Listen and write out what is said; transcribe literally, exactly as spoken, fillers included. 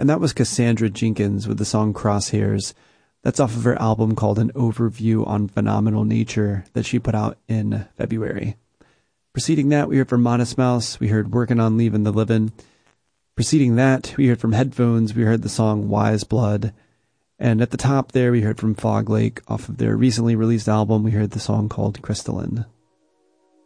And that was Cassandra Jenkins with the song Crosshairs. That's off of her album called An Overview on Phenomenal Nature that she put out in February. Preceding that, we heard from Modest Mouse. We heard Working on Leaving the Livin'. Preceding that, we heard from Headphones. We heard the song Wise Blood. And at the top there, we heard from Fog Lake off of their recently released album. We heard the song called Crystalline.